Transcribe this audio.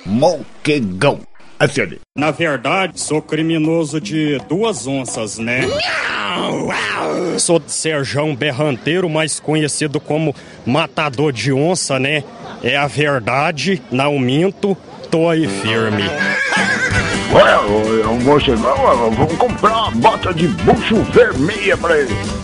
Moquegão. Acende. Na verdade, sou criminoso de 2 onças, né? Sou Serjão Berranteiro, mais conhecido como Matador de Onça, né? É a verdade, não minto, tô aí firme. Ué, o Moquegão, vamos comprar uma bota de bucho vermelha pra ele.